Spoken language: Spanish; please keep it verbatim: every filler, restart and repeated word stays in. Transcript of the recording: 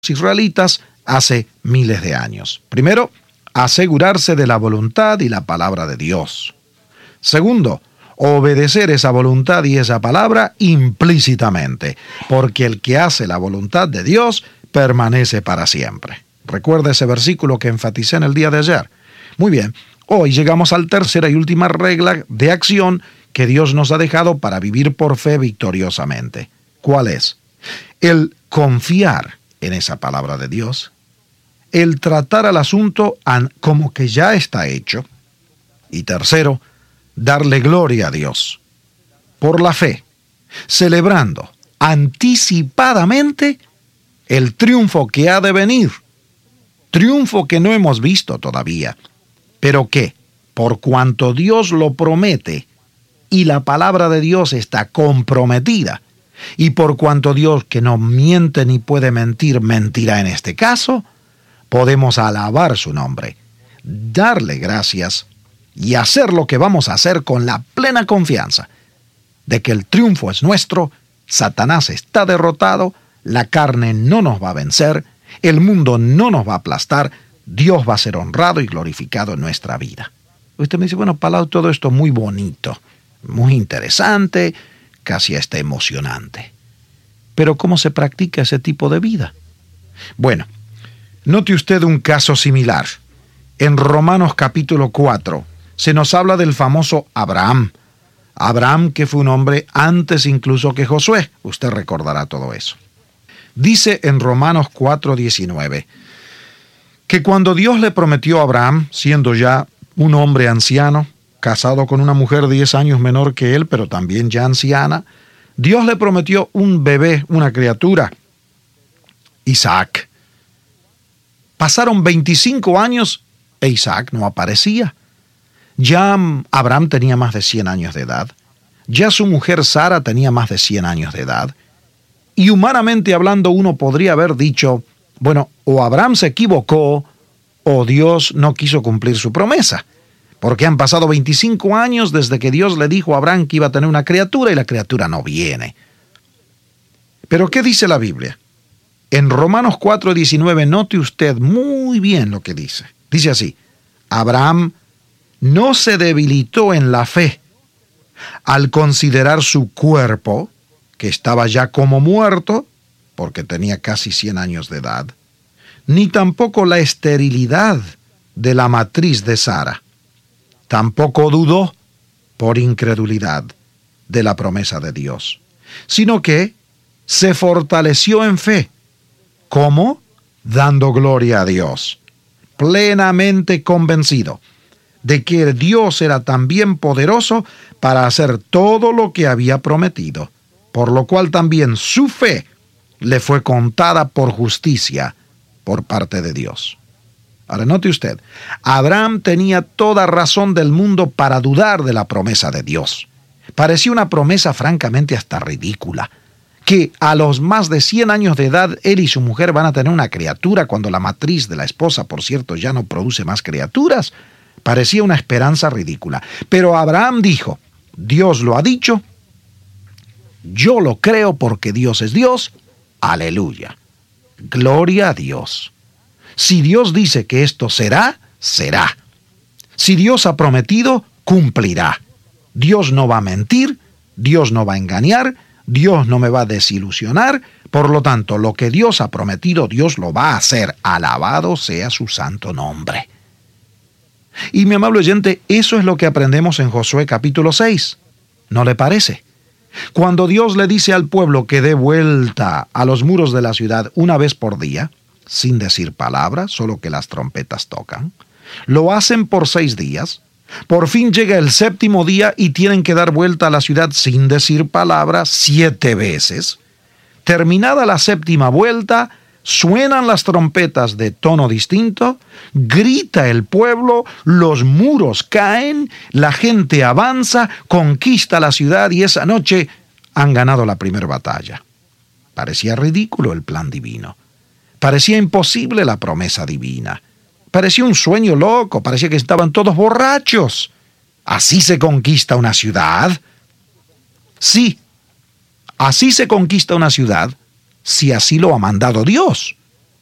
israelitas hace miles de años. Primero, asegurarse de la voluntad y la palabra de Dios. Segundo, obedecer esa voluntad y esa palabra implícitamente, porque el que hace la voluntad de Dios permanece para siempre. Recuerda ese versículo que enfaticé en el día de ayer. Muy bien, hoy llegamos a la tercera y última regla de acción que Dios nos ha dejado para vivir por fe victoriosamente. ¿Cuál es? El confiar en esa palabra de Dios, el tratar al asunto como que ya está hecho, y tercero, darle gloria a Dios por la fe, celebrando anticipadamente el triunfo que ha de venir, triunfo que no hemos visto todavía, pero que, por cuanto Dios lo promete y la palabra de Dios está comprometida, y por cuanto Dios, que no miente ni puede mentir, mentirá en este caso, podemos alabar su nombre, darle gracias y hacer lo que vamos a hacer con la plena confianza de que el triunfo es nuestro, Satanás está derrotado, la carne no nos va a vencer, el mundo no nos va a aplastar, Dios va a ser honrado y glorificado en nuestra vida. Usted me dice, bueno, Palau, todo esto muy bonito, muy interesante, casi hasta emocionante. Pero ¿cómo se practica ese tipo de vida? Bueno, note usted un caso similar. En Romanos capítulo cuatro se nos habla del famoso Abraham. Abraham, que fue un hombre antes incluso que Josué. Usted recordará todo eso. Dice en Romanos cuatro diecinueve que cuando Dios le prometió a Abraham, siendo ya un hombre anciano, casado con una mujer diez años menor que él, pero también ya anciana, Dios le prometió un bebé, una criatura, Isaac. Pasaron veinticinco años e Isaac no aparecía. Ya Abraham tenía más de cien años de edad. Ya su mujer Sara tenía más de cien años de edad. Y humanamente hablando, uno podría haber dicho, bueno, o Abraham se equivocó o Dios no quiso cumplir su promesa. Porque han pasado veinticinco años desde que Dios le dijo a Abraham que iba a tener una criatura y la criatura no viene. Pero ¿qué dice la Biblia? En Romanos cuatro diecinueve, note usted muy bien lo que dice. Dice así, Abraham no se debilitó en la fe al considerar su cuerpo, que estaba ya como muerto, porque tenía casi cien años de edad, ni tampoco la esterilidad de la matriz de Sara. Tampoco dudó por incredulidad de la promesa de Dios, sino que se fortaleció en fe. ¿Cómo? Dando gloria a Dios, plenamente convencido de que Dios era también poderoso para hacer todo lo que había prometido, por lo cual también su fe le fue contada por justicia por parte de Dios. Ahora note usted, Abraham tenía toda razón del mundo para dudar de la promesa de Dios. Parecía una promesa francamente hasta ridícula, que a los más de cien años de edad él y su mujer van a tener una criatura cuando la matriz de la esposa, por cierto, ya no produce más criaturas. Parecía una esperanza ridícula. Pero Abraham dijo, Dios lo ha dicho, yo lo creo porque Dios es Dios, aleluya, gloria a Dios. Si Dios dice que esto será, será. Si Dios ha prometido, cumplirá. Dios no va a mentir, Dios no va a engañar, Dios no me va a desilusionar. Por lo tanto, lo que Dios ha prometido, Dios lo va a hacer. Alabado sea su santo nombre. Y mi amable oyente, eso es lo que aprendemos en Josué capítulo seis. ¿No le parece? Cuando Dios le dice al pueblo que dé vuelta a los muros de la ciudad una vez por día, sin decir palabra, solo que las trompetas tocan, lo hacen por seis días. Por fin llega el séptimo día y tienen que dar vuelta a la ciudad sin decir palabra siete veces. Terminada la séptima vuelta, suenan las trompetas de tono distinto, grita el pueblo, los muros caen, la gente avanza, conquista la ciudad y esa noche han ganado la primera batalla. Parecía ridículo el plan divino. Parecía imposible la promesa divina. Parecía un sueño loco, parecía que estaban todos borrachos. ¿Así se conquista una ciudad? Sí, así se conquista una ciudad si así lo ha mandado Dios.